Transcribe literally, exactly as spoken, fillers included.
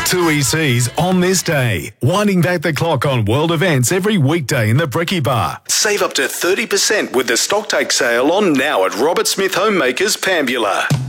two E Cs on this day. Winding back the clock on world events every weekday in the Bricky Bar. Save up to thirty percent with the stocktake sale on now at Robert Smith Homemakers Pambula.